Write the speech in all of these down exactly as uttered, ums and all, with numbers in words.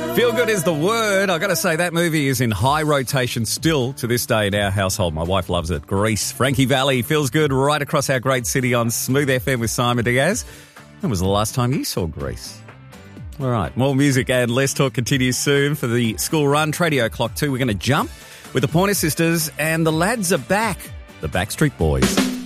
Feel good is the word. I've got to say, that movie is in high rotation still to this day in our household. My wife loves it. Grease. Frankie Valli feels good right across our great city on Smooth F M with Simon Diaz. When was the last time you saw Grease? All right, more music and less talk continues soon for the school run. Tradio Clock two, we're going to jump with the Pointer Sisters, and the lads are back. The Backstreet Boys.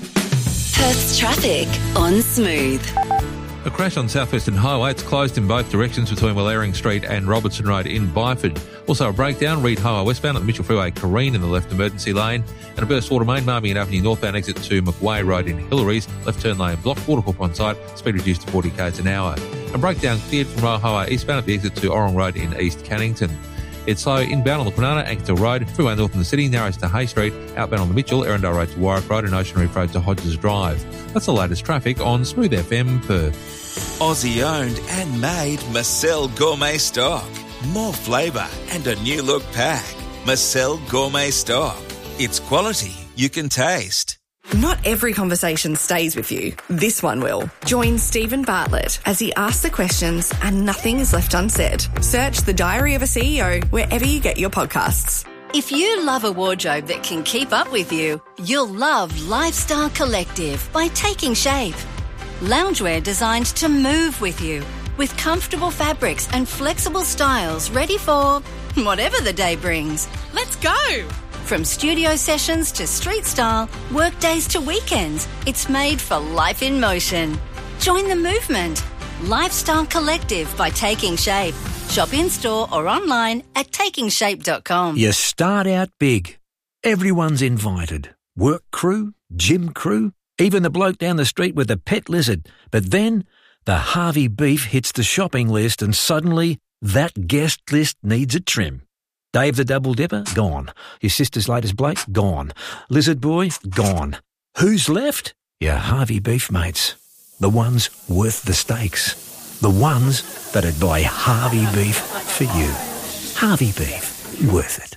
Perth's traffic on Smooth. A crash on South Western Highway. It's closed in both directions between Wallering Street and Robertson Road in Byford. Also a breakdown, Reed Highway westbound at the Mitchell Freeway, Careen in the left emergency lane. And a burst water main, Marmion Avenue northbound exit to McWay Road in Hillary's. Left turn lane blocked, water pump on site, speed reduced to forty k's an hour. A breakdown cleared from Royal Highway eastbound at the exit to Orrong Road in East Cannington. It's slow inbound on the Kwinana, Anketell Road, freeway north in the city, narrows to Hay Street, outbound on the Mitchell, Erindale Road to Warwick Road and Ocean Reef Road to Hodges Drive. That's the latest traffic on Smooth F M Perth. Aussie owned and made Marcel Gourmet Stock. More flavour and a new look pack. Marcel Gourmet Stock. It's quality you can taste. Not every conversation stays with you. This one will. Join Stephen Bartlett as he asks the questions and nothing is left unsaid. Search The Diary of a C E O wherever you get your podcasts. If you love a wardrobe that can keep up with you, you'll love Lifestyle Collective by Taking Shape. Loungewear designed to move with you, with comfortable fabrics and flexible styles ready for whatever the day brings. Let's go! From studio sessions to street style, work days to weekends, it's made for life in motion. Join the movement. Lifestyle Collective by Taking Shape. Shop in-store or online at taking shape dot com. You start out big. Everyone's invited. Work crew, gym crew, even the bloke down the street with the pet lizard. But then the Harvey beef hits the shopping list and suddenly that guest list needs a trim. Dave the Double Dipper? Gone. Your sister's latest Blake? Gone. Lizard Boy? Gone. Who's left? Your Harvey beef mates. The ones worth the stakes. The ones that'd buy Harvey beef for you. Harvey beef. Worth it.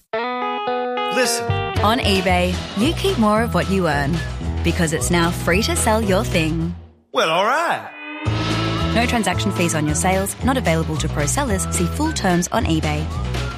Listen. On eBay, you keep more of what you earn because it's now free to sell your thing. Well, all right. No transaction fees on your sales, not available to pro sellers. See full terms on eBay.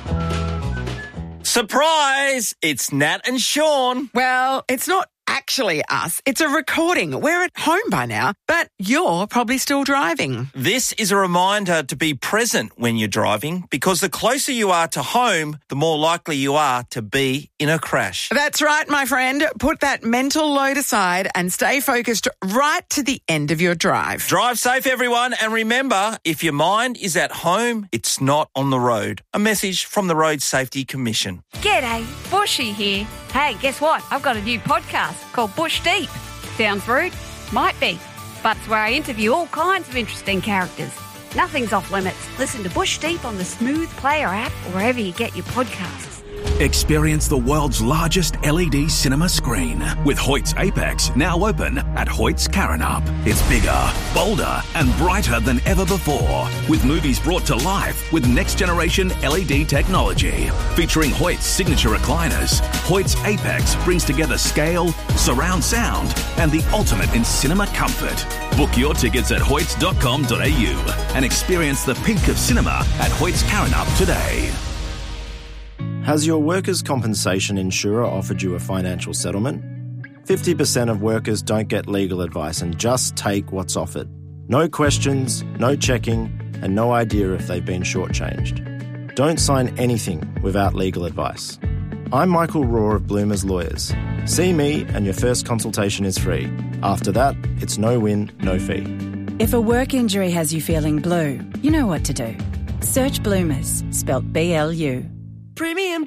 Surprise! It's Nat and Sean. Well, it's not actually us. It's a recording. We're at home by now, but you're probably still driving. This is a reminder to be present when you're driving because the closer you are to home, the more likely you are to be in a crash. That's right, my friend. Put that mental load aside and stay focused right to the end of your drive. Drive safe, everyone, and remember, if your mind is at home, it's not on the road. A message from the Road Safety Commission. G'day, Bushy here. Hey, guess what? I've got a new podcast called Bush Deep. Sounds rude? Might be. But it's where I interview all kinds of interesting characters. Nothing's off limits. Listen to Bush Deep on the Smooth Player app or wherever you get your podcasts. Experience the world's largest L E D cinema screen with Hoyt's Apex now open at Hoyt's Karrinyup. It's bigger, bolder and brighter than ever before, with movies brought to life with next-generation L E D technology. Featuring Hoyt's signature recliners, Hoyt's Apex brings together scale, surround sound and the ultimate in cinema comfort. Book your tickets at hoyts dot com dot a u and experience the peak of cinema at Hoyt's Karrinyup today. Has your workers' compensation insurer offered you a financial settlement? fifty percent of workers don't get legal advice and just take what's offered. No questions, no checking, and no idea if they've been shortchanged. Don't sign anything without legal advice. I'm Michael Raw of Bloomers Lawyers. See me and your first consultation is free. After that, it's no win, no fee. If a work injury has you feeling blue, you know what to do. Search Bloomers, spelt B L U. Premium